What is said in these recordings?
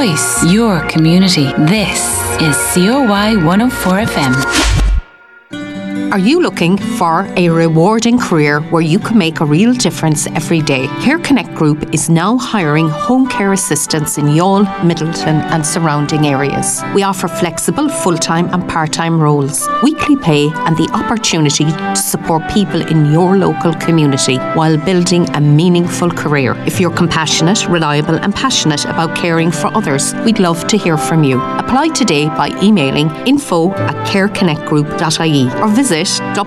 voice, your community. This is COY 104 FM. Are you looking for a rewarding career where you can make a real difference every day? Care Connect Group is now hiring home care assistants in Youghal, Middleton and surrounding areas. We offer flexible full-time and part-time roles, weekly pay and the opportunity to support people in your local community while building a meaningful career. If you're compassionate, reliable and passionate about caring for others, we'd love to hear from you. Apply today by emailing info@careconnectgroup.ie or visit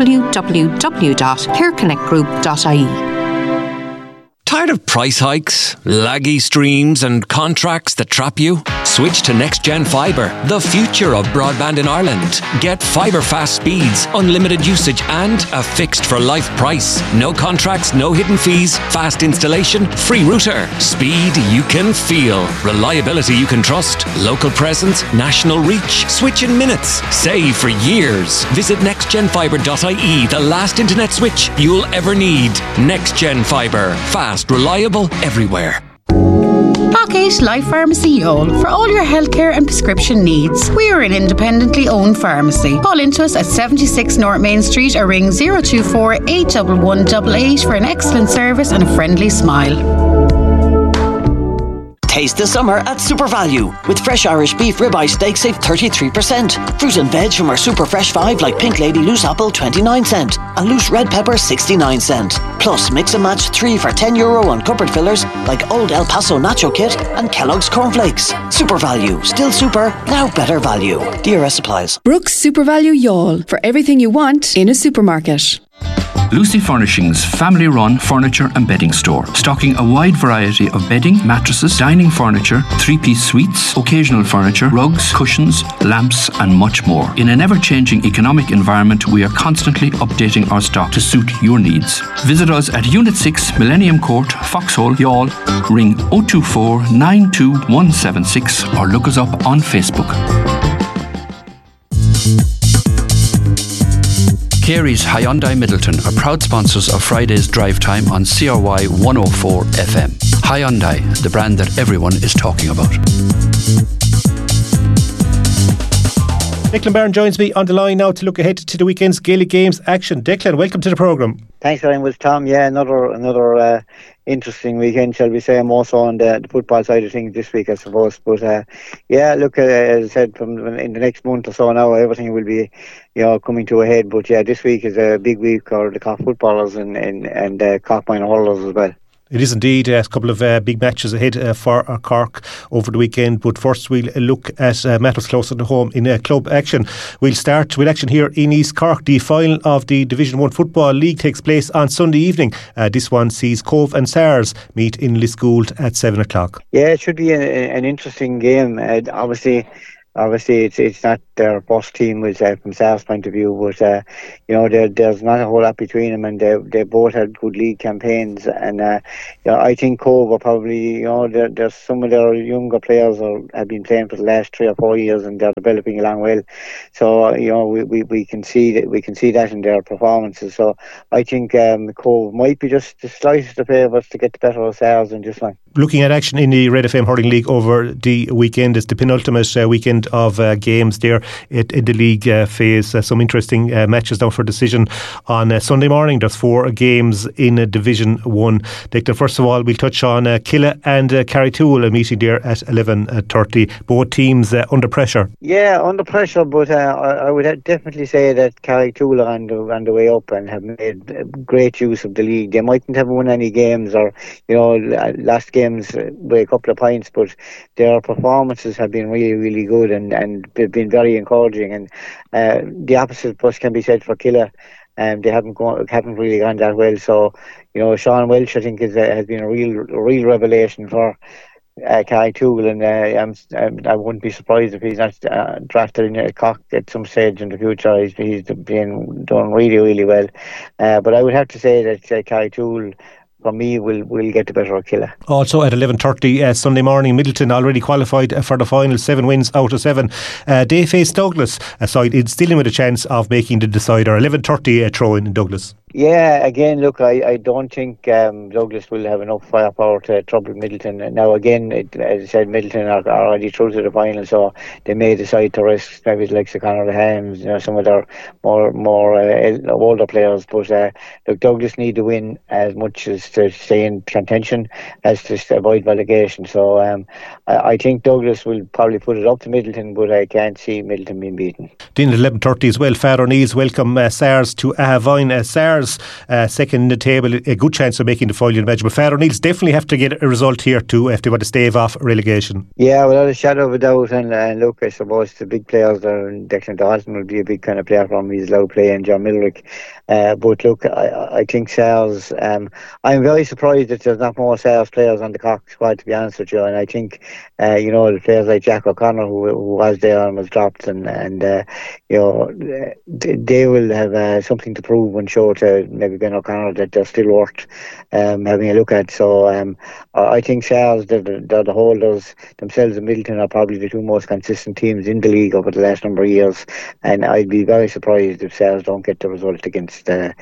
www.careconnectgroup.ie. Tired of price hikes, laggy streams and contracts that trap you? Switch to Next Gen Fibre, the future of broadband in Ireland. Get fibre fast speeds, unlimited usage and a fixed for life price. No contracts, no hidden fees, fast installation, free router. Speed you can feel. Reliability you can trust. Local presence, national reach. Switch in minutes. Save for years. Visit nextgenfibre.ie, the last internet switch you'll ever need. Next Gen Fibre. Fast, reliable, everywhere. Lockgate Life Pharmacy Youghal. For all your healthcare and prescription needs, we are an independently owned pharmacy. Call into us at 76 North Main Street or ring 024 811 88 for an excellent service and a friendly smile. Taste the summer at Super Value. With fresh Irish beef ribeye steak, save 33%. Fruit and veg from our Super Fresh 5 like Pink Lady loose apple 29 cent and loose red pepper 69 cent. Plus mix and match 3 for €10 on cupboard fillers like Old El Paso Nacho Kit and Kellogg's Cornflakes. Super Value. Still super, now better value. DRS applies. Brooks Super Value Youghal. For everything you want in a supermarket. Lucy Furnishings family-run furniture and bedding store, stocking a wide variety of bedding, mattresses, dining furniture, three-piece suites, occasional furniture, rugs, cushions, lamps and much more. In an ever-changing economic environment, we are constantly updating our stock to suit your needs. Visit us at Unit 6, Millennium Court, Foxhole, Youghal. Ring 024 92176 or look us up on Facebook. Carey's Hyundai Middleton are proud sponsors of Friday's drive time on CRY 104 FM. Hyundai, the brand that everyone is talking about. Declan Byrne joins me on the line now to look ahead to the weekend's Gaelic Games action. Declan, welcome to the programme. Thanks very much, Tom. Yeah, another interesting weekend, shall we say, more so on the football side of things this week, I suppose. But yeah, look, as I said, in the next month or so now, everything will be, coming to a head. But yeah, this week is a big week for the Cork footballers and Cork minor hurlers as well. It is indeed a couple of big matches ahead for Cork over the weekend. But first we'll look at matters closer to home in club action. We'll start with action here in East Cork. The final of the Division 1 Football League takes place on Sunday evening. This one sees Cove and Sars meet in Lisgould at 7 o'clock. Yeah, it should be an interesting game. Obviously it's not their first team from Sars' point of view, but there's not a whole lot between them, and they both had good league campaigns, and I think Cove are probably, there's some of their younger players have been playing for the last 3 or 4 years, and they're developing along well. So we can see that in their performances. So I think Cove might be just the slightest of favourites to get the better of Sars in this one. Looking at action in the Red FM Hurling League over the weekend, it's the penultimate weekend of games there in the league phase. Some interesting matches now for decision on Sunday morning. There's 4 games in Division 1. Declan, first of all, we'll touch on Killa and Carrigtwohill, a meeting there at 11:30. Both teams under pressure. Yeah, under pressure, but I would definitely say that Carrigtwohill are on the way up and have made great use of the league. They mightn't have won any games or last games by a couple of points, but their performances have been really, really good and they've been very encouraging. And the opposite bus can be said for Killa. They haven't really gone that well. So Sean Welch, I think, has been a real revelation for Carrigtwohill, and I wouldn't be surprised if he's not drafted in a Cork at some stage in the future. He's been done really, really well. But I would have to say that Carrigtwohill, for me, will get the better of Killa. Also at 11:30 Sunday morning, Middleton already qualified for the final, 7 wins out of 7. They face Douglas, a side it's still with a chance of making the decider. 11:30 throw in Douglas. Yeah, again, look, I don't think Douglas will have enough firepower to trouble Middleton. And now, again, as I said, Middleton are already through to the final, so they may decide to risk maybe like the Conor Hams, some of their more older players. But look, Douglas need to win as much as to stay in contention as to avoid relegation. So I think Douglas will probably put it up to Middleton, but I can't see Middleton being beaten. Then at 11:30 as well, Far O'Neill's welcome SARS to Avine. SARS second in the table, a good chance of making the final, you imagine. But Far O'Neill's definitely have to get a result here too if they want to stave off relegation. Yeah, without a shadow of a doubt. And look, I suppose the big players there, Declan Dawson will be a big kind of player for him. He's allowed play, and John Millerick. But look, I think SARS, I'm very surprised that there's not more SARS players on the Cork squad, to be honest with you. And I think, the players like Jack O'Connor, who was there and was dropped, and they will have something to prove and show to maybe Ben O'Connor that they're still worth having a look at. So I think SARS, the holders themselves and Middleton are probably the two most consistent teams in the league over the last number of years, and I'd be very surprised if SARS don't get the result against the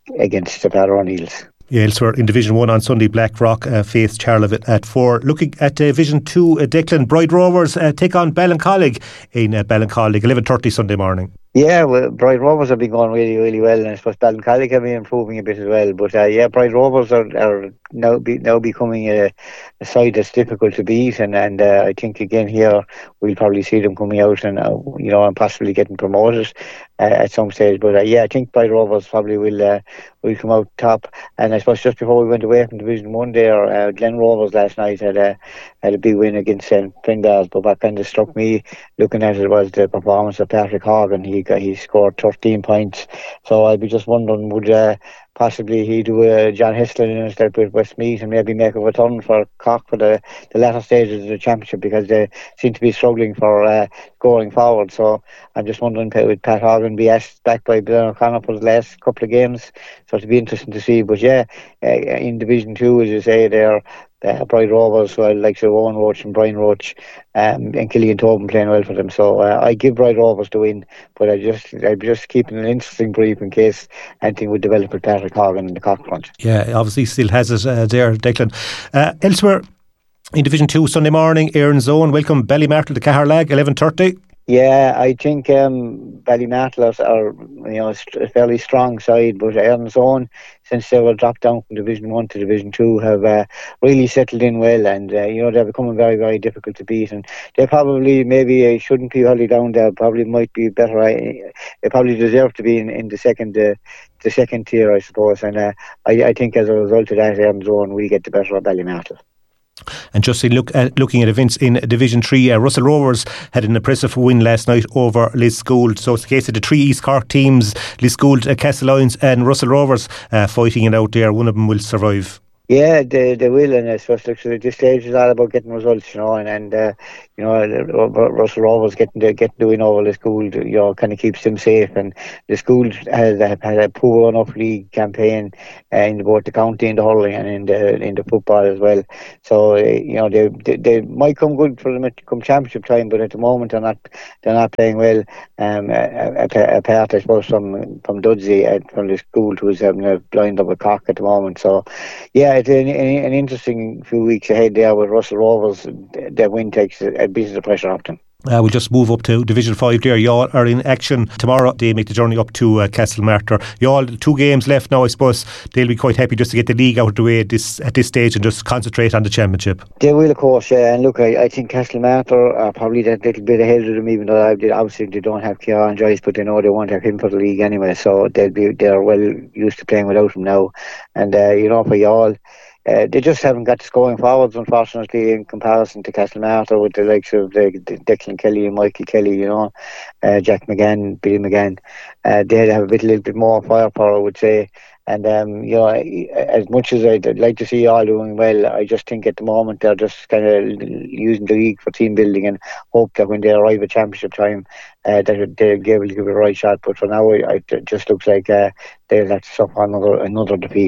Far O'Neills. Yeah, elsewhere in Division 1 on Sunday, Blackrock face Charleville at 4. Looking at Division 2, Declan, Bride Rovers take on Ballincollig in Ballincollig, 11:30 Sunday morning. Yeah, well, Bride Rovers have been going really, really well, and I suppose Ballincollig have been improving a bit as well. But Bride Rovers are now becoming a side that's difficult to beat, and I think again here we'll probably see them coming out and and possibly getting promoted at some stage. But I think Bride Rovers probably will come out top. And I suppose just before we went away from Division 1 there, Glen Rovers last night had a big win against St. Finbarr's, but what kind of struck me looking at it was the performance of Patrick Horgan. He scored 13 points, so I'd be just wondering, would possibly he do a John Heslin instead with Westmeath and maybe make a return for Cork for the latter stages of the championship, because they seem to be struggling for going forward. So I'm just wondering, would Pat Horgan be asked back by Brian O'Connor for the last couple of games? So it'll be interesting to see. But in Division 2, as you say, they're Bride Rovers, who I like to Owen Roach and Brian Roach, and Killian Tobin playing well for them. So I give Bride Rovers to win, but I'm just keeping an interesting brief in case anything would develop with Patrick Horgan in the Cork front. Yeah, obviously still has it there, Declan. Elsewhere in Division 2, Sunday morning, Erin's Own welcome Ballymartle to Caherlag, 11:30. Yeah, I think Ballymartle are a fairly strong side, but Erin's Own, since they were dropped down from Division 1 to Division 2, have really settled in well, and they're becoming very, very difficult to beat, and they probably maybe shouldn't be hurled down there. Probably might be better. They probably deserve to be in the second tier, I suppose, and I think as a result of that, Erin's Own will get the better of Ballymartle. And just looking at events in Division 3, Russell Rovers had an impressive win last night over Lisgould. So it's the case of the three East Cork teams, Lisgould, Castleloynes and Russell Rovers fighting it out there. One of them will survive. Yeah, they will, and I suppose at this stage it's all about getting results, and Russell Rovers getting the win over Lisgould, kind of keeps them safe, and Lisgould has had a poor enough league campaign in both the county and the hurling and in the football as well. So they might come good for them come championship time, but at the moment they're not playing well. Apart, I suppose, from Dudsey from Lisgould, who's having a blind up with Cork at the moment. So yeah. It's an interesting few weeks ahead there with Russell Rovers. Their win takes a bit of the pressure off them. We'll just move up to Division 5 there. Y'all are in action tomorrow. They make the journey up to Castlemartyr. Y'all, 2 games left now. I suppose they'll be quite happy just to get the league out of the way at this stage and just concentrate on the championship. They will, of course, yeah. And look, I think Castlemartyr are probably that little bit ahead of them, even though obviously they don't have Kieran Joyce, but they know they won't have him for the league anyway, so they're well used to playing without him now. And for y'all, they just haven't got the scoring forwards, unfortunately, in comparison to Castlemartyr, with the likes of Declan Kelly and Michael Kelly, Jack McGann, Billy McGann. They have a little bit more firepower, I would say. And, as much as I'd like to see all doing well, I just think at the moment they're just kind of using the league for team building and hope that when they arrive at championship time, that they'll be able to give it a right shot. But for now, it just looks like they'll have to suffer another defeat.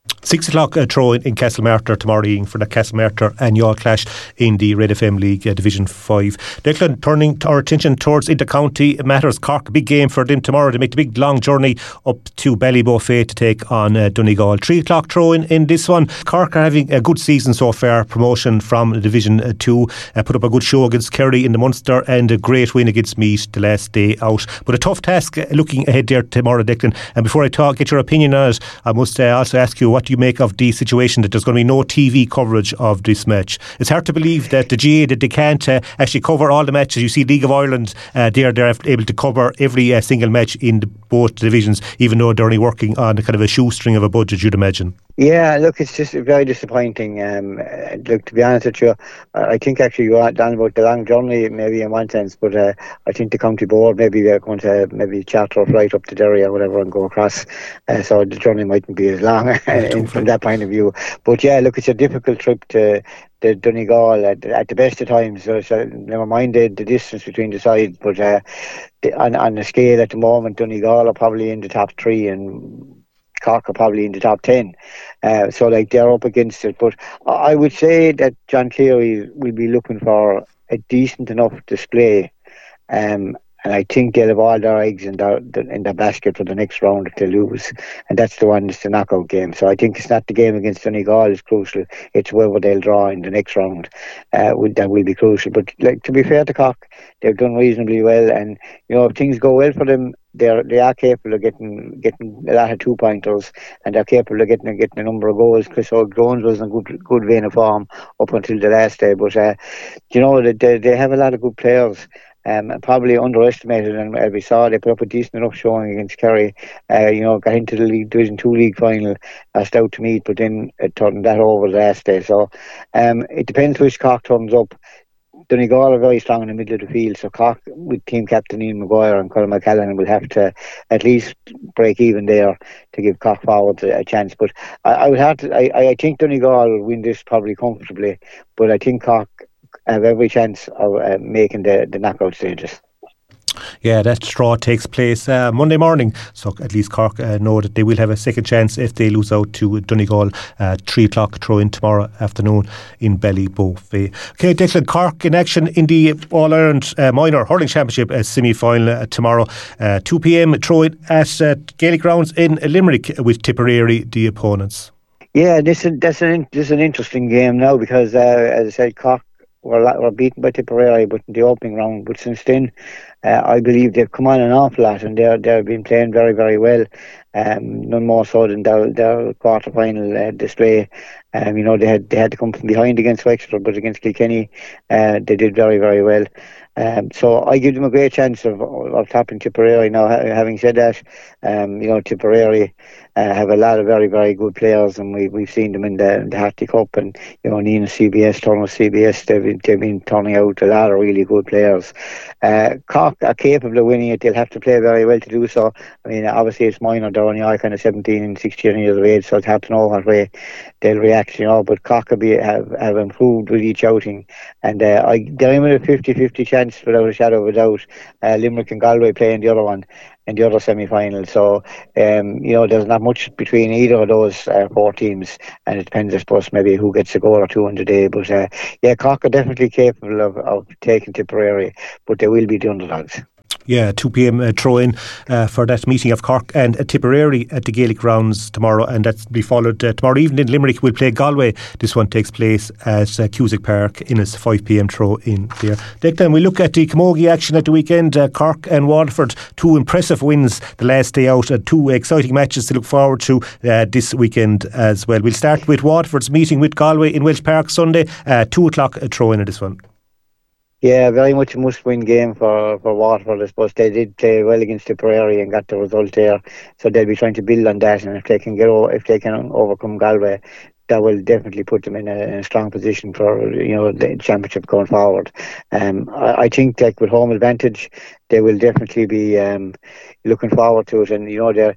6 o'clock throw in Castlemartyr tomorrow evening for the Castlemartyr and Youghal clash in the Red FM League Division 5. Declan, turning our attention towards inter-county matters. Cork, big game for them tomorrow. They make the big long journey up to Ballybofey to take on Donegal. 3 o'clock throw in this one. Cork are having a good season so far, promotion from Division 2. Put up a good show against Kerry in the Munster and a great win against Meath the last day out. But a tough task looking ahead there tomorrow, Declan. And before I get your opinion on it, I must also ask you, what do you make of the situation that there's going to be no TV coverage of this match? It's hard to believe that the GA, that they can't actually cover all the matches. You see League of Ireland, they're able to cover every single match in both divisions, even though they're only working on kind of a shoestring of a budget, you'd imagine. Yeah, look, it's just very disappointing. Look, to be honest with you, I think actually you are down about the long journey, maybe in one sense, but I think the county board, maybe they're going to charter a flight up to Derry or whatever and go across, so the journey mightn't be as long from that point of view. But yeah, look, it's a difficult trip to the Donegal at the best of times. So never mind the distance between the sides, but on the scale at the moment, Donegal are probably in the top 3 and Cork are probably in the top 10, so like they're up against it. But I would say that John Cleary will be looking for a decent enough display, and I think they'll have all their eggs in their basket for the next round if they lose, and that's the one, it's the knockout game. So I think it's not the game against Donegal is crucial, it's whether they'll draw in the next round that will be crucial. But like, to be fair to Cork, they've done reasonably well, and if things go well for them, they are capable of getting a lot of 2-pointers, and they're capable of getting a number of goals. Chris O'Jones was in a good vein of form up until the last day, but they have a lot of good players. Probably underestimated, and as we saw, they put up a decent enough showing against Kerry. Got into the Division 2 league final, lost out to Meath, but then it turned that over the last day. So it depends which Cork turns up. Donegal are very strong in the middle of the field, so Cork with team captain Ian Maguire and Colin McCallan will have to at least break even there to give Cork forward a chance. But I think Donegal will win this probably comfortably, but I think Cork have every chance of making the knockout stages. Yeah, that draw takes place Monday morning, so at least Cork know that they will have a second chance if they lose out to Donegal. 3 o'clock throw in tomorrow afternoon in Ballybofey. Okay, Declan, Cork in action in the All-Ireland Minor Hurling Championship semi-final tomorrow. 2 p.m. throw in at Gaelic Grounds in Limerick with Tipperary the opponents. Yeah, this is an interesting game now because as I said, Cork were beaten by Tipperary but in the opening round, but since then I believe they've come on an awful lot, and they've been playing very, very well. None more so than their quarter-final display. They had to come from behind against Wexford, but against Kilkenny they did very, very well. So I give them a great chance of topping Tipperary. Now, having said that, Tipperary have a lot of very, very good players, and we've seen them in the Harty Cup, and Nina CBS, Turner CBS, they've been turning out a lot of really good players. Cork are capable of winning it. They'll have to play very well to do so. I mean, obviously it's minor, they're only all kind of 17 and 16 years of age, so it's hard to know what way they'll react, but Cork have improved with each outing, and they're in a 50-50 chance without a shadow of a doubt. Limerick and Galway playing the other one in the other semi-final, so there's not much between either of those 4 teams, and it depends, I suppose, maybe who gets a goal or two on the day. But Cork are definitely capable of taking Tipperary, but they will be the underdogs. Yeah, 2 p.m. throw-in for that meeting of Cork and Tipperary at the Gaelic Grounds tomorrow, and that's be followed tomorrow evening. Limerick will play Galway. This one takes place at Cusack Park in a 5 p.m. throw-in there. Declan, we look at the Camogie action at the weekend. Cork and Waterford, 2 impressive wins the last day out, and 2 exciting matches to look forward to this weekend as well. We'll start with Waterford's meeting with Galway in Welsh Park Sunday, 2 o'clock throw-in of this one. Yeah, very much a must-win game for Waterford. I suppose they did play well against Tipperary and got the result there, so they'll be trying to build on that. And if they can overcome Galway, that will definitely put them in a strong position for the championship going forward. I think like with home advantage, they will definitely be looking forward to it. And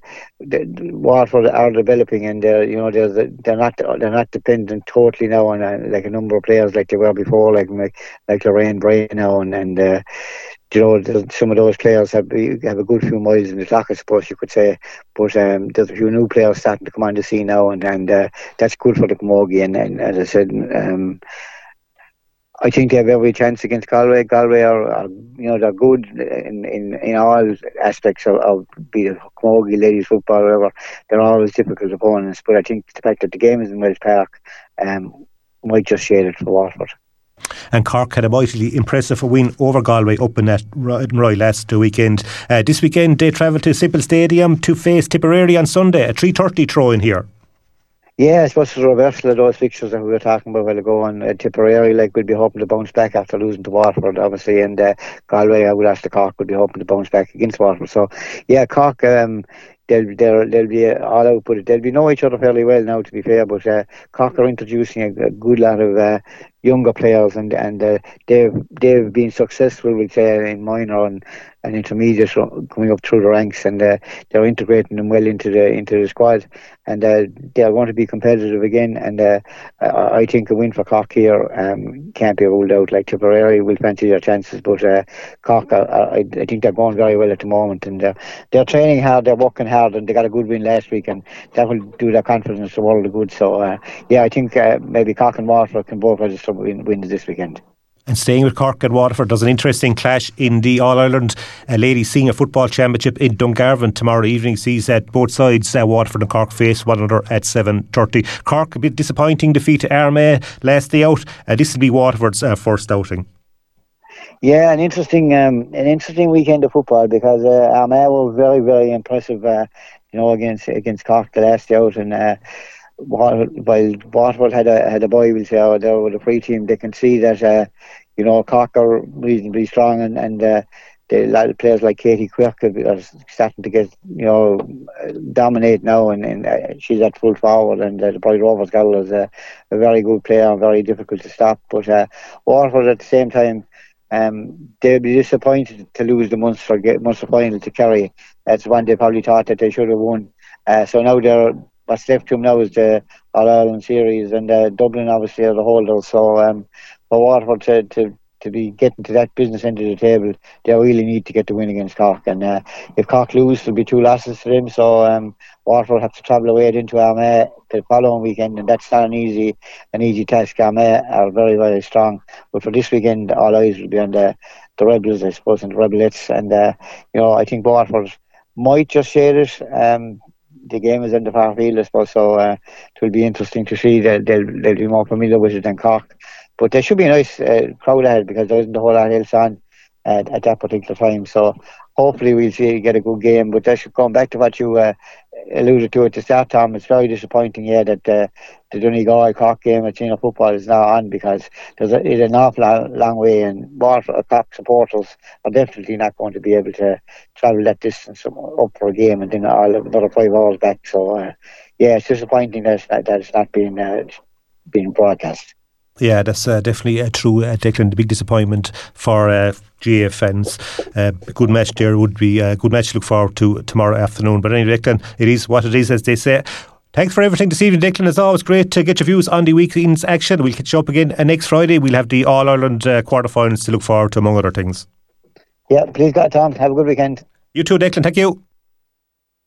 Waterford are developing, and they're not dependent totally now on like a number of players like they were before, like Lorraine Bray now, and some of those players have a good few miles in the clock, I suppose you could say. But there's a few new players starting to come on the scene now, and that's good for the Camogie. And as I said, I think they have every chance against Galway. Galway are they're good in all aspects of be it Camogie, ladies football, whatever. They're always difficult opponents. But I think the fact that the game is in Wells Park might just shade it for Waterford. And Cork had a mightily impressive win over Galway up in that Roy last weekend. This weekend they travel to Simple Stadium to face Tipperary on Sunday. A 3:30 throw in here. Yeah, I suppose it's a reversal of those fixtures that we were talking about a while ago. And Tipperary, we'll be hoping to bounce back after losing to Waterford, obviously. And Galway, I would ask the Cork, would be hoping to bounce back against Waterford. So, yeah, Cork, they'll be all out, but they'll be know each other fairly well now, to be fair. But Cork are introducing a good lot of younger players, and they've been successful, we'd say, in minor and intermediate coming up through the ranks, and they're integrating them well into the squad, and they're going to be competitive again. And I think a win for Cork here can't be ruled out. Like Tipperary will fancy their chances, but Cork, I think they're going very well at the moment, and they're training hard, they're working hard, and they got a good win last week, and that will do their confidence a world of good. So I think maybe Cork and Waterford can both register wins this weekend. And staying with Cork and Waterford, there's an interesting clash in the All-Ireland Ladies Senior Football Championship in Dungarvan tomorrow evening. Sees that both sides, Waterford and Cork, face one another at 7:30. Cork, a bit disappointing defeat to Armagh last day out. This will be Waterford's first outing. Yeah, an interesting weekend of football, because Armagh were very, very impressive, against Cork the last day out, and while Waterford had a bye, we'll say, they were the free team. They can see that Cork are reasonably strong, and a lot of players like Katie Quirk are starting to get dominate now, and she's at full forward, and the Pride Rovers girl is a very good player and very difficult to stop. But Waterford at the same time, they'll be disappointed to lose the Munster final to Kerry. That's one they probably thought that they should have won. So now what's left to them now is the All-Ireland series, and Dublin obviously are the holders. So for Waterford to be getting to that business end of the table, they really need to get the win against Cork. And if Cork lose, there'll be 2 losses to them. So Waterford will have to travel away into Armagh the following weekend, and that's not an easy task. Armagh are very, very strong. But for this weekend, all eyes will be on the Rebels, I suppose, and the Rebelettes. And I think Waterford might just share it. The game is in the far field, I suppose, so it will be interesting to see. They'll be more familiar with it than Cork. But there should be a nice crowd ahead, because there isn't a whole lot else on at that particular time. So hopefully we'll get a good game. But going back to what you alluded to at the start, Tom, it's very disappointing that the Donegal Cork game at senior football is now on, because it's an awful long way, and Cork supporters are definitely not going to be able to travel that distance up for a game and then another 5 hours back. So it's disappointing that it's not being broadcast. Yeah, that's definitely true, Declan. The big disappointment for GAA fans. A good match there would be a good match to look forward to tomorrow afternoon. But anyway, Declan, it is what it is, as they say. Thanks for everything this evening, Declan. It's always great to get your views on the weekend's action. We'll catch you up again next Friday. We'll have the All-Ireland quarterfinals to look forward to, among other things. Yeah, please God, Tom. Have a good weekend. You too, Declan. Thank you.